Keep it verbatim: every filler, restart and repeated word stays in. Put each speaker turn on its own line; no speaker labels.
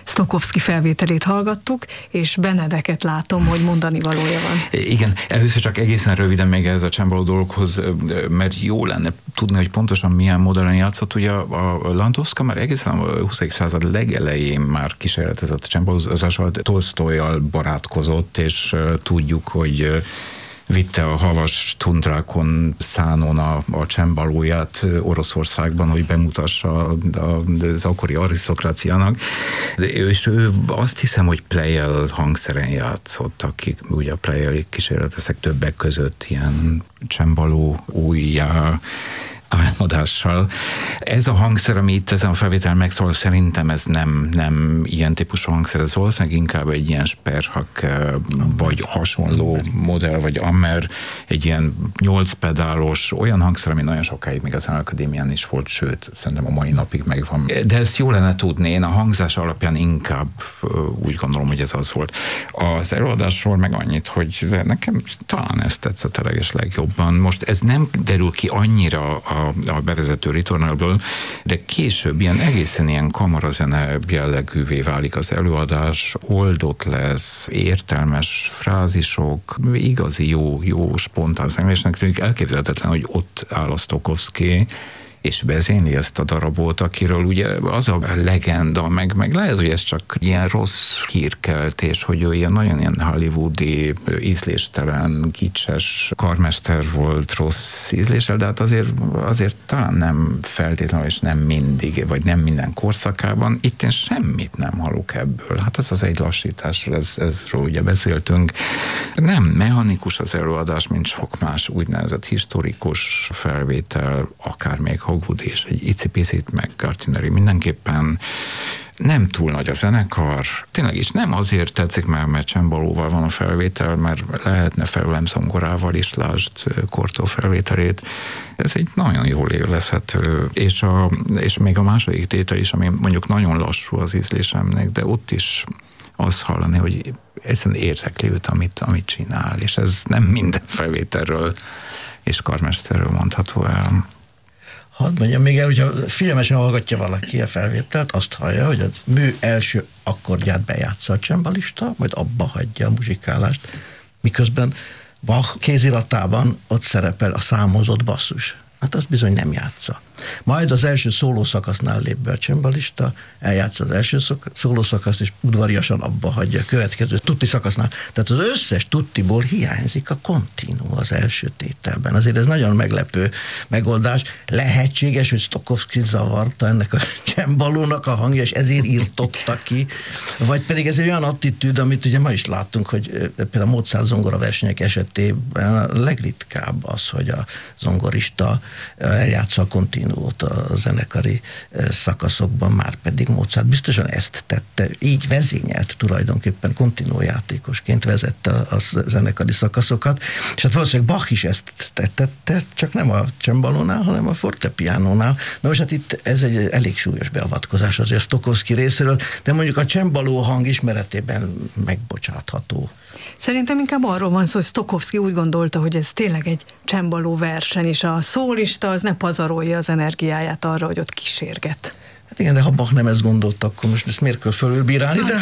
Stokowski felvételét hallgattuk, és Benedeket látom, hogy mondani valója van.
Igen, először csak egészen röviden még ez a csembaló dologhoz, mert jó lenne tudni, hogy pontosan milyen modellen játszott. Ugye a Landowska már egészen a huszadik század legelején már kísérletezett a csembalózással, Tolsztojjal barátkozott, és tudjuk, hogy vitte a havas tundrákon szánon a, a csembalóját Oroszországban, hogy bemutassa az akkori arisztokráciának. És ő azt hiszem, hogy Pleyel hangszeren játszott, akik ugye a Pleyel kísérleteztek többek között ilyen csembaló újjá álmodással. Ez a hangszer, ami itt ezen a felvétel megszól, szerintem ez nem, nem ilyen típusú hangszer, ez valószínűleg inkább egy ilyen Sperhak vagy hasonló modell, vagy Ammer, egy ilyen nyolc pedálos, olyan hangszer, ami nagyon sokáig még az Akadémián is volt, sőt, szerintem a mai napig megvan. De ezt jó lenne tudni, én a hangzás alapján inkább úgy gondolom, hogy ez az volt. Az előadásról meg annyit, hogy nekem talán ezt tetszett a leges legjobban. Most ez nem derül ki annyira a A, a bevezető ritornálból, de később ilyen egészen ilyen kamarazene jellegűvé válik az előadás, oldott lesz, értelmes frázisok, igazi jó, jó spontán zenélésnek tűnik, elképzelhetetlen, hogy ott áll a Stokowski, és vezényli ezt a darabot, akiről ugye az a legenda, meg, meg lehet, hogy ez csak ilyen rossz hírkeltés, hogy ő ilyen nagyon ilyen hollywoodi, ízléstelen, kicses karmester volt rossz ízléssel, de hát azért, azért talán nem feltétlenül, és nem mindig, vagy nem minden korszakában. Itt én semmit nem hallok ebből. Hát ez az egy lassítás, ez, ezről ugye beszéltünk. Nem mechanikus az előadás, mint sok más úgynevezett historikus felvétel, akár még Hogwood és egy icipicit, meg Gardineri mindenképpen. Nem túl nagy a zenekar, tényleg is nem azért tetszik, mert, mert csembalóval van a felvétel, mert lehetne felülem zongorával is, lásd Kortó felvételét. Ez egy nagyon jól élvezhető, és, a, és még a második tétel is, ami mondjuk nagyon lassú az ízlésemnek, de ott is azt hallani, hogy egyszerűen érzekli őt, amit, amit csinál, és ez nem minden felvételről és karmesterről mondható el.
Hadd mondjam még el, hogyha figyelmesen hallgatja valaki a felvételt, azt hallja, hogy a mű első akkordját bejátsza a csembalista, majd abba hagyja a muzsikálást, miközben Bach kéziratában ott szerepel a számozott basszus. Hát azt bizony nem játsza. Majd az első szólószakasznál lép be a csembalista, eljátsza az első szólószakaszt, és udvariasan abba hagyja a következő tutti szakasznál. Tehát az összes tuttiból hiányzik a kontinuum az első tételben. Azért ez nagyon meglepő megoldás. Lehetséges, hogy Stokowski zavarta ennek a csembalónak a hangja, és ezért írtotta ki. Vagy pedig ez egy olyan attitűd, amit ugye ma is láttunk, hogy például Mozart zongora versenyek esetében a legritkább az, hogy a zongorista eljátsza a kontinuum volt a zenekari szakaszokban, már pedig Mozart biztosan ezt tette, így vezényelt tulajdonképpen kontinuójátékosként vezette a zenekari szakaszokat, és hát valószínűleg Bach is ezt tette, csak nem a csembalónál, hanem a fortepianónál. Na most hát itt ez egy elég súlyos beavatkozás azért Stokowski részéről, de mondjuk a csembaló hang ismeretében megbocsátható.
Szerintem inkább arról van szó, hogy Stokowski úgy gondolta, hogy ez tényleg egy csembaló verseny, és a szólista az ne pazarolja az energiáját arra, hogy ott kísérget.
Hát igen, de ha Bach nem ezt gondolta, akkor most ezt miért kell fölülbírálni? De